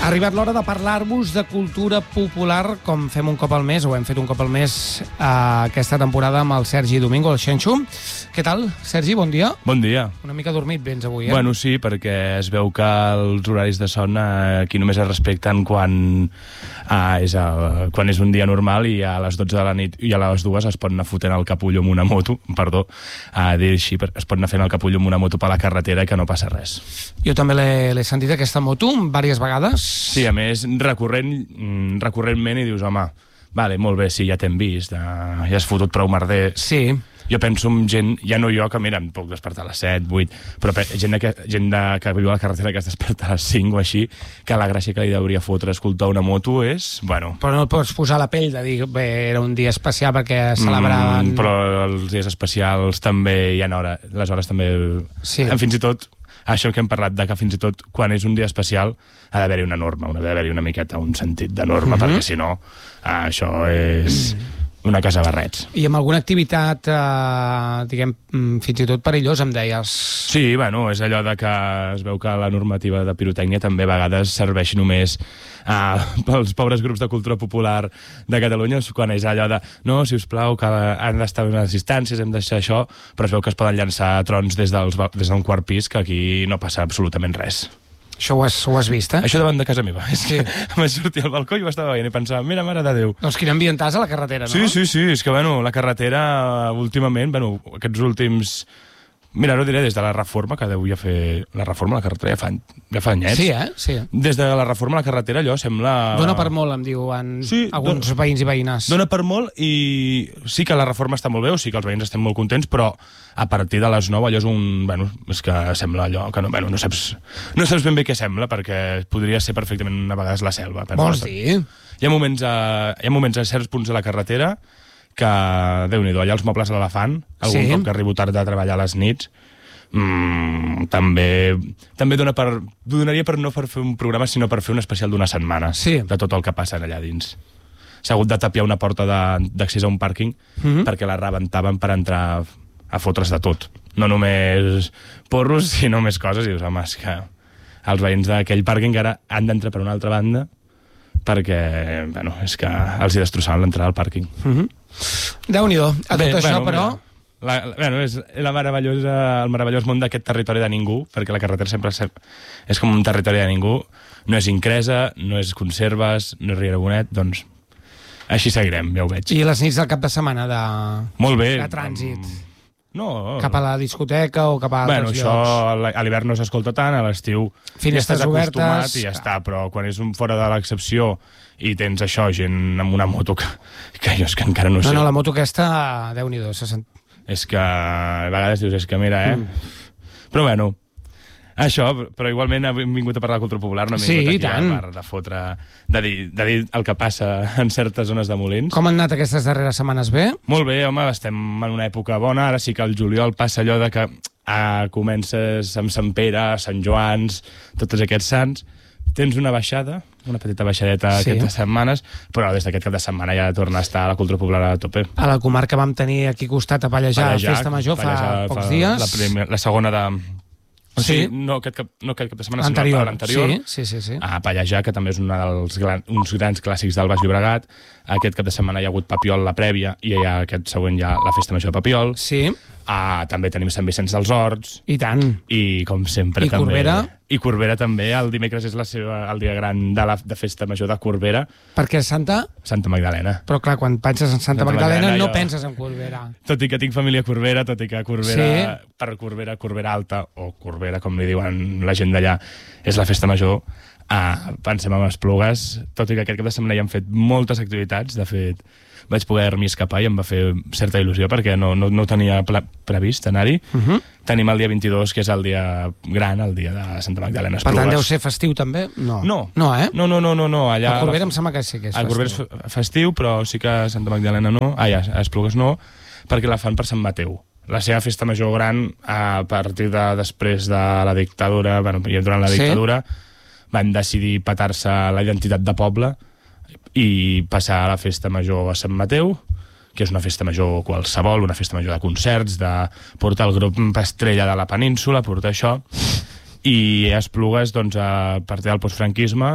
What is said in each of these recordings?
Ha arribat l'hora de parlar-vos de cultura popular, com fem un cop al mes, o hem fet un cop al mes aquesta temporada amb el Sergi Domingo, el Xenxo. Què tal, Sergi? Bon dia. Bon dia. Una mica dormit vens avui, eh? Bueno, sí, perquè es veu que els horaris de son aquí només es respecten quan és un dia normal i a les 12 de la nit i a les 2 es pot anar fotent el capullo amb una moto, perdó, dir així, es pot anar fent el capullo amb una moto per la carretera i que no passa res. Jo també l'he sentit, aquesta moto, diverses vegades. Sí, a més, recurrentment, i dius, home, vale, molt bé, sí, ja t'hem vist, ja has fotut prou merder. Sí. Jo penso en gent, ja no jo, que mira, em puc despertar a les 7, 8, però gent que viu a la carretera que es desperta a les 5 o així, que la gràcia que li hauria fotre escoltar una moto és, bueno... Però no et pots posar la pell de dir, bé, era un dia especial perquè celebraven... Però els dies especials també hi ha les hores també... Sí. Fins i tot, això que hem parlat, de que fins i tot quan és un dia especial ha d'haver-hi una norma, ha d'haver-hi una miqueta un sentit de norma, perquè si no, això és... una casa de barrets. I amb alguna activitat, diguem, fins i tot perillosa, em deies? Sí, bueno, és allò de que es veu que la normativa de pirotècnia també a vegades serveix només pels pobres grups de cultura popular de Catalunya, quan és allò de no, sisplau, que han d'estar a unes distàncies, hem de deixar això, però es veu que es poden llançar trons des d'un quart pis, que aquí no passa absolutament res. Això ho has vist, eh? Això davant de casa meva. És que vaig sortir al balcó i ho estava veient i pensava, mira, mare de Déu. Doncs quin ambientàs a la carretera, no? Sí, és que, bueno, la carretera últimament, aquests últims... Mira, no diré des de la reforma, que deu ja fer... La reforma a la carretera ja fa anyets. Sí, eh? Sí. Des de la reforma a la carretera allò sembla... Dóna per molt, em diuen alguns veïns i veïnes. Dóna per molt i sí que la reforma està molt bé, o sí que els veïns estem molt contents, però a partir de les 9 allò és un... Bueno, és que sembla allò que no saps ben bé què sembla, perquè podria ser perfectament a vegades la selva. Vols dir? Hi ha moments a certs punts de la carretera que, Déu-n'hi-do, allà els mobles a l'elefant, algun cop que arribo tard a treballar a les nits, també donaria per no per fer un programa, sinó per fer un especial d'una setmana, de tot el que passa allà dins. S'ha hagut de tapiar una porta d'accés a un pàrquing perquè la rebentaven per entrar a fotre's de tot. No només porros, sinó més coses, i dius, home, és que els veïns d'aquell pàrquing ara han d'entrar per una altra banda perquè, bueno, és que els hi destrossaven l'entrada al pàrquing. Déu-n'hi-do. A tot això, però... És el meravellós món d'aquest territori de ningú, perquè la carretera sempre és com un territori de ningú, no és Incresa, no és Conserves, no és Riera Bonet, doncs així seguirem, ja ho veig. I les nits del cap de setmana molt bé, de trànsit? No. Cap a la discoteca o cap a altres llocs? Això a l'hivern no s'escolta tant, a l'estiu ja estàs acostumat i ja està, però quan és un fora de l'excepció i tens això, gent amb una moto que jo és que encara no sé. No, la moto aquesta, Déu-n'hi-do. És que a vegades dius, és que mira, Però bueno, això, però igualment hem vingut a parlar de cultura popular, no hem vingut aquí de fotre, de dir el que passa en certes zones de Molins. Com han anat aquestes darreres setmanes? Bé? Molt bé, home, estem en una època bona, ara sí que el juliol passa allò de que comences amb Sant Pere, Sant Joans, tots aquests sants, tens una baixada, una petita baixadeta aquestes setmanes, però des d'aquest cap de setmana ja torna a estar la cultura popular a tope. A la comarca vam tenir aquí costat a Pallejà, Festa Major, fa pocs dies. La segona de... No aquest cap de setmana, sinó l'anterior. Sí. A Pallejà, que també és uns grans clàssics del Baix Llobregat. Aquest cap de setmana hi ha hagut Papiol, la prèvia, i aquest següent hi ha la Festa Major de Papiol. Sí. També tenim Sant Vicenç dels Horts. I tant. I, com sempre, també... Corbera. I Corbera també. El dimecres és el dia gran de Festa Major de Corbera. Perquè és Santa Magdalena. Però clar, quan penses en Santa Magdalena no penses en Corbera. Tot i que tinc família a Corbera, tot i que Corbera, per Corbera Alta, o Corbera, com li diuen la gent d'allà, és la Festa Major, pensem en Esplugues, tot i que aquest cap de setmana hi han fet moltes activitats. De fet, vaig poder-m'hi escapar i em va fer certa il·lusió perquè no tenia previst anar-hi. Tenim el dia 22, que és el dia gran, el dia de Santa Magdalena Esplugues. Per tant, deu ser festiu també? No. No, allà... A Corbera em sembla que sí que és festiu. A Corbera és festiu, però sí que a Santa Magdalena no. A Esplugues no, perquè la fan per Sant Mateu. La seva festa major gran, a partir de després de la dictadura, durant la dictadura, van decidir petar-se la identitat de poble i passar a la festa major a Sant Mateu, que és una festa major qualsevol, una festa major de concerts, de portar el grup estrella de la península, portar això, i a Esplugues, doncs, a partir del postfranquisme,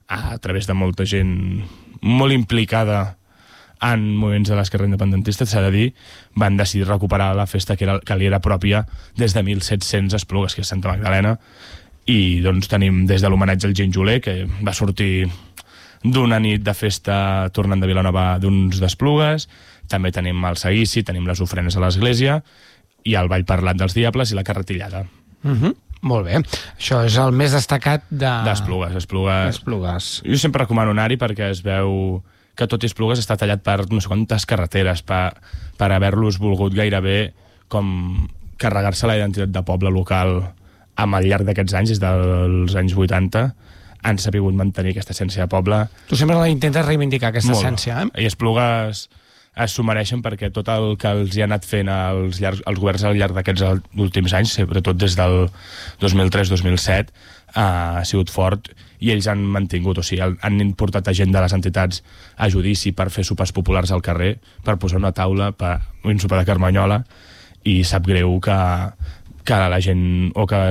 a través de molta gent molt implicada en moviments de l'esquerra independentista, s'ha de dir, van decidir recuperar la festa que li era pròpia des de 1700 a Esplugues, que és Santa Magdalena, i doncs tenim des de l'homenatge al Genjoler, que va sortir d'una nit de festa tornant de Vilanova d'uns d'Esplugues, també tenim el seguici, tenim les ofrenes a l'església, i el ball parlat dels diables i la carretillada. Molt bé. Això és el més destacat d'Esplugues. Esplugues. Jo sempre recomano anar-hi perquè es veu que tot i Esplugues està tallat per no sé quantes carreteres, per haver-los volgut gairebé com carregar-se la identitat de poble local al llarg d'aquests anys, des dels anys 80, han sabut mantenir aquesta essència de poble. Tu sempre la intentes reivindicar, aquesta essència, I Esplugues s'ho mereixen perquè tot el que els hi ha anat fent els governs al llarg d'aquests últims anys, sobretot des del 2003-2007, ha sigut fort, i ells han mantingut, o sigui, han portat a gent de les entitats a judici per fer sopars populars al carrer, per posar una taula, un sopar de carmanyola, i sap greu que la gent, o que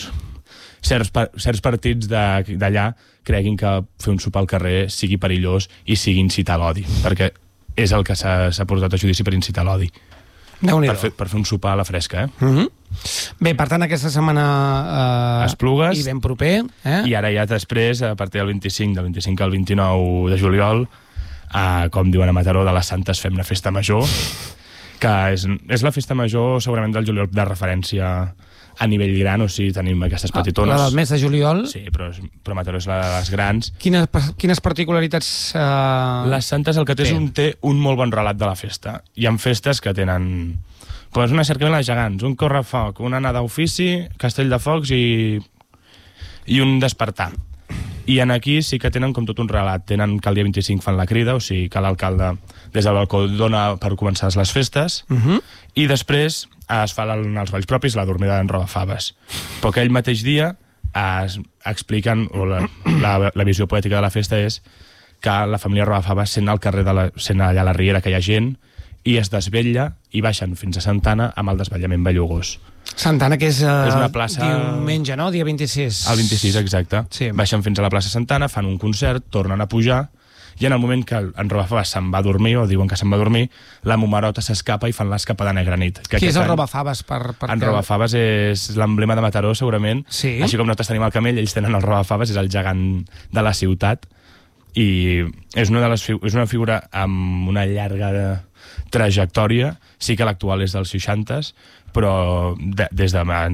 certs partits d'allà creguin que fer un sopar al carrer sigui perillós i sigui incitar l'odi, perquè és el que s'ha portat a judici per incitar l'odi. Per fer un sopar a la fresca, Bé, per tant, aquesta setmana Esplugues, i ben proper. I ara ja després, a partir del 25 al 29 de juliol, com diuen a Mataró, de les Santes fem una festa major, que és la festa major segurament del juliol de referència a nivell gran, o sigui, tenim aquestes petitones. La del mes de juliol? Sí, però Mataró és la de les grans. Quines particularitats Les Santes el que té un molt bon relat de la festa. Hi ha festes que tenen una cercavila de gegants, un correfoc, una anada d'ofici, castell de focs i un despertar. I aquí sí que tenen com tot un relat. Tenen que el dia 25 fan la crida, o sigui que l'alcalde des del balcó dona per començar les festes, i després es fan els balls propis, la dormida en Robafaves. Però aquell mateix dia expliquen, o la visió poètica de la festa és que la família Robafaves sent al carrer, sent allà a la riera que hi ha gent, i es desvetlla i baixen fins a Santana amb el desvetllament bellugós. Santana, que és una plaça... diumenge, no? Dia 26. El 26, exacte. Sí. Baixen fins a la plaça Santana, fan un concert, tornen a pujar, i en el moment que en Robafaves se'n va a dormir, o diuen que se'n va a dormir, la Momerota s'escapa i fan l'escapada negra nit. Qui és el Robafaves? En Robafaves és l'emblema de Mataró, segurament. Sí. Així com nosaltres tenim el camell, ells tenen el Robafaves, és el gegant de la ciutat, i és una figura amb una llarga trajectòria. Sí que l'actual és dels 60s, però des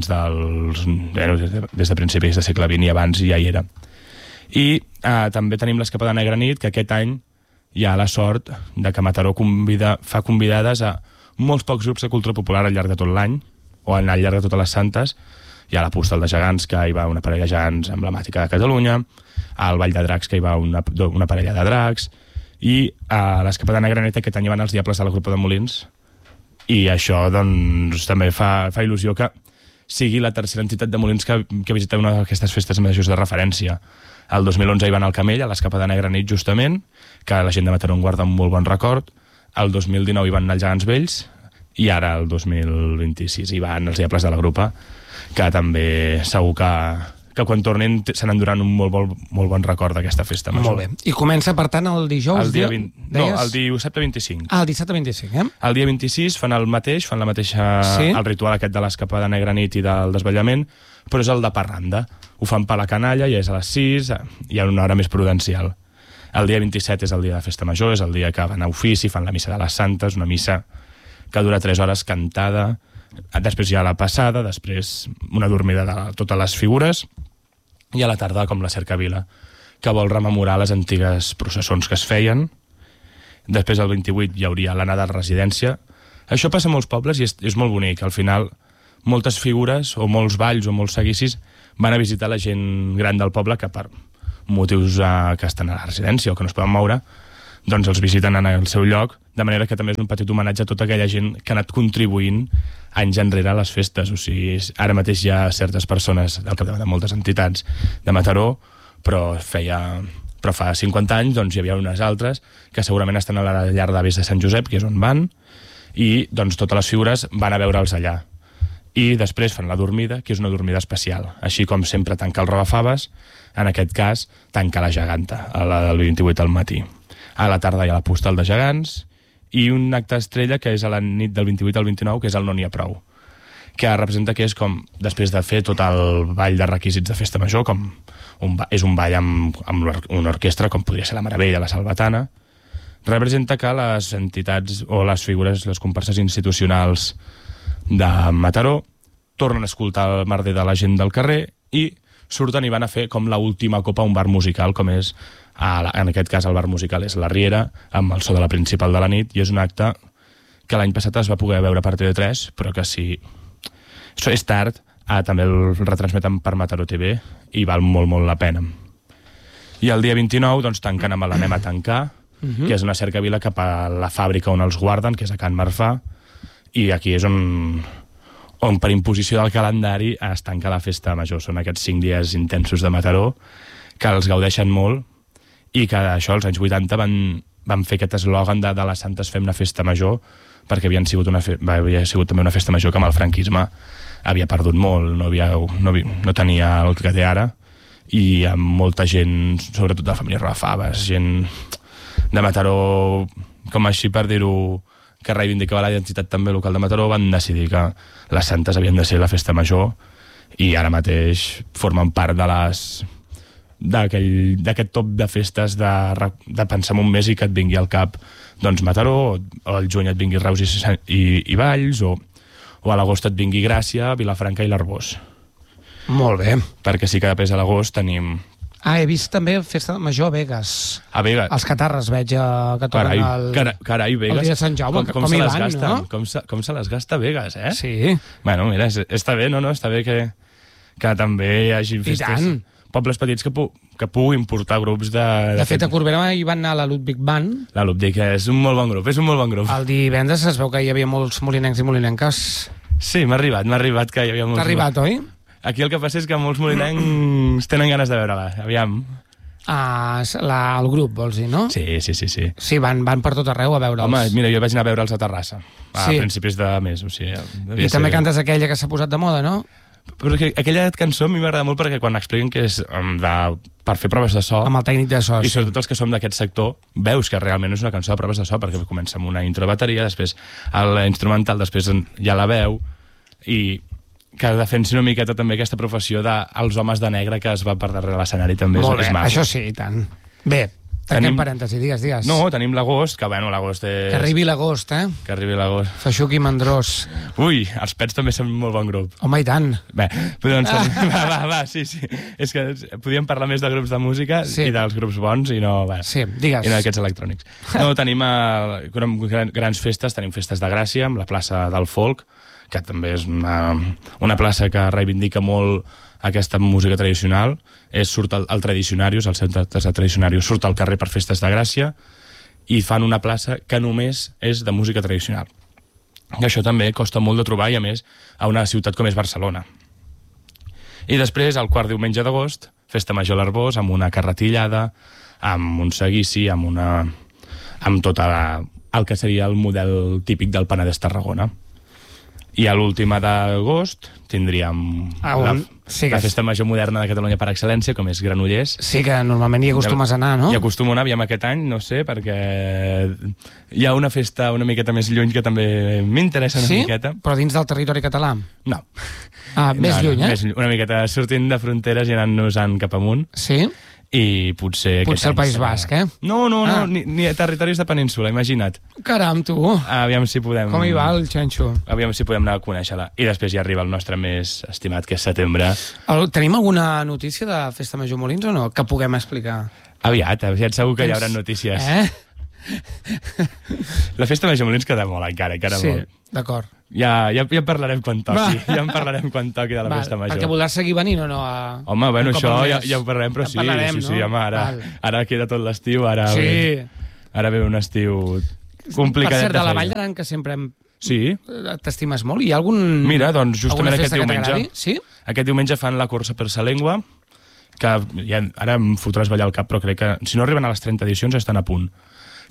de principis de segle XX i abans ja hi era. I també tenim l'escapada negra nit, que aquest any hi ha la sort de que Mataró fa convidades a molts pocs grups de cultura popular al llarg de tot l'any, o al llarg de totes les Santes. Hi ha la Postal de Gegants, que hi va una parella de gegants emblemàtica de Catalunya, al Ball de Dracs, que hi va una parella de dracs, i a l'escapada negra nit aquest any hi van els Diables de la Grupa de Molins, i això doncs també fa il·lusió que sigui la tercera entitat de Molins que visita una d'aquestes festes majors de referència. El 2011 hi van al Camell, a l'escapada negra nit justament, que la gent de Mataró en guarda un molt bon record. El 2019 hi van anar els Gegants Vells, i ara el 2026 hi van els Diables de la Grupa, que també segur que quan tornin se n'enduran un molt bon record d'aquesta festa major. Molt bé. I comença, per tant, el dijous? El dissabte 25. El dissabte 25, El dia 26 fan el ritual aquest de l'escapada negra nit i del desvetllament, però és el de parranda. Ho fan per la canalla, ja és a les 6, hi ha una hora més prudencial. El dia 27 és el dia de festa major, és el dia que van a ofici, fan la missa de les Santes, una missa que dura 3 hores cantada, després hi ha la passada, després una dormida de totes les figures, i a la tarda com la cercavila, que vol rememorar les antigues processons que es feien. Després el 28 hi hauria l'anada de residència. Això passa a molts pobles i és molt bonic. Al final, moltes figures o molts balls o molts seguicis van a visitar la gent gran del poble que per motius que estan a la residència o que no es poden moure, doncs els visiten en el seu lloc, de manera que també és un petit homenatge a tota aquella gent que ha anat contribuint anys enrere a les festes. O sigui, ara mateix hi ha certes persones al capdavant de moltes entitats de Mataró, però fa 50 anys doncs, hi havia unes altres que segurament estan a la llar d'avis de Sant Josep, que és on van, i doncs totes les figures van a veure'ls allà. i després fan la dormida, que és una dormida especial. Així com sempre tanca el Robafaves, en aquest cas tanca la geganta, a la del 28 al matí. A la tarda hi ha la postal de gegants i un acte estrella que és a la nit del 28 al 29, que és el No n'hi ha prou, que representa que és com, després de fer tot el ball de requisits de festa major, com és un ball amb una orquestra, com podria ser la Meravella, la Salvatana, representa que les entitats o les figures, les comparses institucionals de Mataró tornen a escoltar el merder de la gent del carrer i surten i van a fer com l'última copa a un bar musical, com és, en aquest cas el bar musical és la Riera, amb el so de la Principal de la nit, i és un acte que l'any passat es va poder veure per TV3, però que si això és tard, també el retransmeten per Mataró TV i val molt, molt la pena. I el dia 29 doncs tanquen amb l'Anem a tancar, que és una cercavila cap a la fàbrica on els guarden, que és a Can Marfà, i aquí és on per imposició del calendari es tanca la festa major. Són aquests 5 dies intensos de Mataró que els gaudeixen molt i que això als anys 80 van fer aquest eslògan de les Santes fem una festa major, perquè havia sigut també una festa major que amb el franquisme havia perdut molt, no tenia el que té ara, i amb molta gent, sobretot de la família Robafaves, gent de Mataró, com així per dir-ho, que reivindicava la identitat també local de Mataró, van decidir que les Santes havien de ser la festa major i ara mateix formen part d'aquest top de festes de pensar en un mes i que et vingui al cap doncs Mataró, o al juny et vingui Reus i Valls, o a l'agost et vingui Gràcia, Vilafranca i l'Arboç. Molt bé. Perquè sí que després a l'agost tenim... he vist també festa major a Begues. A Begues. Els catarres veig que tornen Carai, Begues. El dia de Sant Jaume, com hi van, no? Com se les gasta Begues, eh? Sí. Bueno, mira, està bé, no? Està bé que també hi hagi festes. I tant. Pobles petits que puguin portar grups de... De fet, a Corbera hi van anar la Ludwig Band. La Ludwig és un molt bon grup, El divendres es veu que hi havia molts molinencs i molinenques. Sí, m'ha arribat que hi havia molts... T'ha arribat, oi? Aquí el que passa és que molts molinencs tenen ganes de veure-la, aviam. El grup, vols dir, no? Sí. Sí, van per tot arreu a veure'ls. Home, mira, jo vaig anar a veure'ls a Terrassa, a principis de mes. O sigui, I també cantes aquella que s'ha posat de moda, no? Però aquella cançó a mi m'agrada molt perquè quan expliquen que és per fer proves de so... Amb el tècnic de so. I sobretot els que som d'aquest sector, veus que realment és una cançó de proves de so, perquè comença amb una intro de bateria, després l'instrumental, després hi ha la veu, i que defensi una miqueta també aquesta professió dels homes de negre que es va per darrere l'escenari també. Molt bé, és maco. això sí, i tant. Bé, tanquem parèntesi, digues. No, tenim l'agost, que bueno, l'agost és... Que arribi l'agost, eh? Que arribi l'agost. Feixuc i Mandrós. Ui, els Pets també són un molt bon grup. Home, i tant. Bé, doncs, sí. És que podíem parlar més de grups de música i dels grups bons i no... Sí, digues. I no d'aquests electrònics. No, tenim grans festes, tenim festes de Gràcia, amb la plaça del Folk, que també és una plaça que reivindica molt aquesta música tradicional. Surt el Tradicionarius, el centre de Tradicionarius, surt al carrer per festes de Gràcia i fan una plaça que només és de música tradicional. I això també costa molt de trobar, i a més a una ciutat com és Barcelona. I després, el quart diumenge d'agost, festa major a l'Arboç, amb una carretillada, amb un seguici, amb tot el que seria el model típic del Penedès Tarragona. I a l'última d'agost tindríem la festa major moderna de Catalunya per excel·lència, com és Granollers. Sí, que normalment hi acostumes a anar, no? Hi acostumo a anar, aviam aquest any, no sé, perquè hi ha una festa una miqueta més lluny que també m'interessa una miqueta. Però dins del territori català? No. Més lluny, eh? Una miqueta sortint de fronteres i anant-nos-en cap amunt. Sí? I potser el País Basc, eh? No, ni a territoris de península, imagina't. Caram, tu! Aviam si podem... Com hi va el xanxo? Aviam si podem anar a conèixer-la. I després ja arriba el nostre mes estimat, que és setembre. Tenim alguna notícia de Festa Major Molins o no? Que puguem explicar? Aviat segur que hi haurà notícies. La Festa Major Molins queda molt encara sí, molt. D'acord. Ja parlarem quan toqui. Ja en parlarem quan toqui de la Festa Major. Perquè voldràs seguir venint o no? Home, bueno, això ja ho parlarem, però sí, home, ara queda tot l'estiu, ara ve un estiu complicat. Per cert, de la Vall d'Aran, que sempre Sí. T'estimes molt? Hi ha algun... Mira, doncs justament aquest diumenge. Sí? Aquest diumenge fan la cursa per sa llengua, que ara em fotràs ballar al cap, però crec que si no arriben a les 30 edicions estan a punt.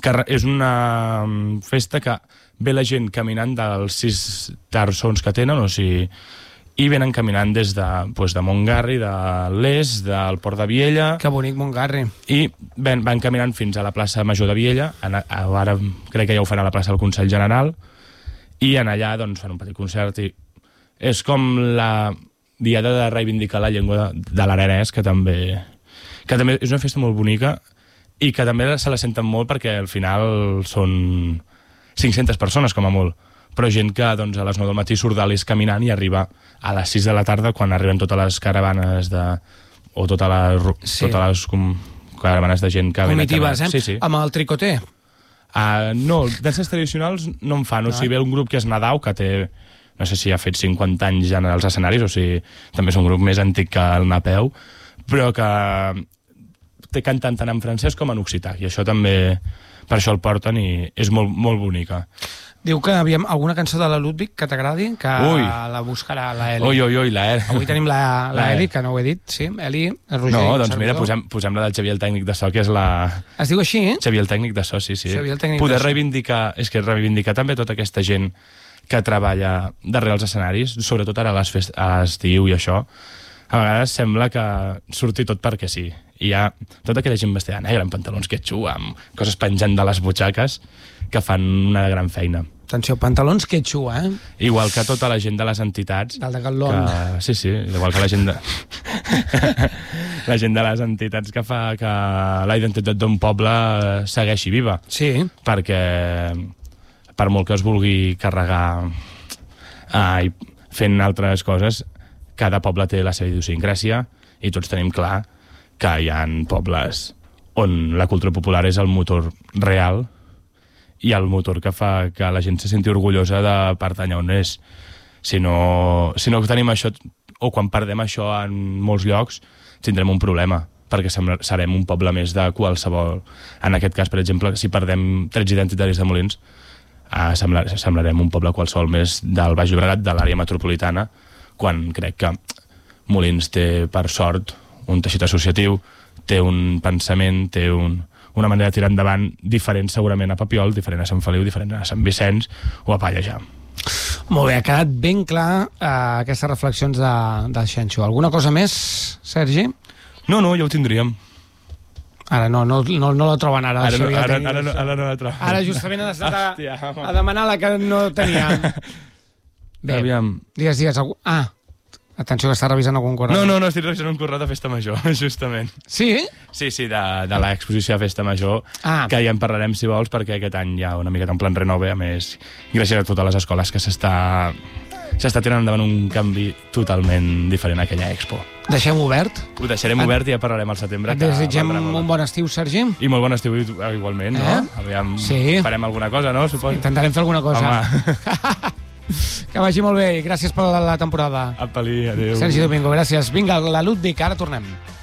És una festa que ve la gent caminant dels 6 tarsons que tenen, o sigui, i venen caminant des de Montgarri, de l'est, del Port de Viella... Que bonic, Montgarri. I van caminant fins a la plaça Major de Viella, ara crec que ja ho fan a la plaça del Consell General, i en allà doncs, fan un petit concert, i és com la diada de reivindicar la llengua de l'aranès, que també és una festa molt bonica, i que també se la senten molt perquè al final són 500 persones com a molt, però gent que doncs, a les 9 del matí surt de l'est caminant i arriba a les 6 de la tarda quan arriben totes les caravanes o totes les caravanes de gent que comitives, Sí. Amb el tricoter? No, danses tradicionals no en fan, o sigui, ve un grup que és Nadau, que té, no sé si ha fet 50 anys ja als escenaris, o sigui, també és un grup més antic que el Napeu, però que té cantant tant en francès com en occità, i això també, per això el porten, i és molt, molt bonica. Diu que havíem alguna cançó de la Ludwig que t'agradi, que la buscarà la Eli. Ui, la Eli. Avui tenim la Eli, que no ho he dit, sí, Eli, Roger. No, doncs mira, posem la del Xavier, el tècnic de so, que és la... Es diu així? Xavier, el tècnic de so, sí. Poder reivindicar, és que reivindicar també tota aquesta gent que treballa darrere els escenaris, sobretot ara a l'estiu i això, a vegades sembla que surti tot perquè sí. I hi ha tota aquella gent vestida negra, amb pantalons quechua, amb coses penjant de les butxaques, que fan una gran feina. Atenció, pantalons quechua, Igual que tota la gent de les entitats... Del Decathlon. Sí, igual que la gent de... la gent de les entitats que fa que la identitat d'un poble segueixi viva. Sí. Perquè per molt que es vulgui carregar fent altres coses, cada poble té la seva idiosincràsia i tots tenim clar que hi ha pobles on la cultura popular és el motor real i el motor que fa que la gent se senti orgullosa de pertànyer on és. Si no tenim això, o quan perdem això en molts llocs, tindrem un problema, perquè serem un poble més de qualsevol. En aquest cas, per exemple, si perdem trets identitaris de Molins, semblarem un poble qualsevol més del Baix Llobregat, de l'àrea metropolitana, quan crec que Molins té, per sort, un teixit associatiu, té un pensament, té una manera de tirar endavant diferent segurament a Papiol, diferent a Sant Feliu, diferent a Sant Vicenç o a Pallejà. Molt bé, ha quedat ben clar aquestes reflexions del Xenxo. Alguna cosa més, Sergi? No, ja ho tindríem. Ara no la troben ara. Ara no la troben. Ara justament ha estat a demanar la que no teníem. Bé, aviam. Digues. Atenció, que està revisant algun correu. No, estic revisant un correu de Festa Major, justament. Sí? Sí, de l'exposició de Festa Major, que ja en parlarem, si vols, perquè aquest any hi ha una miqueta en plan renove, a més, gràcies a totes les escoles que s'està tirant endavant un canvi totalment diferent a aquella expo. Deixem obert? Ho deixarem obert i ja parlarem al setembre. Et desitgem un bon estiu, Sergi. I molt bon estiu igualment, no? Aviam, farem alguna cosa, no? Intentarem fer alguna cosa. Home. Que vagi molt bé i gràcies per la temporada. Apa-li, adéu. Sergi Domingo, gràcies. Vinga, la Ludwig, ara tornem.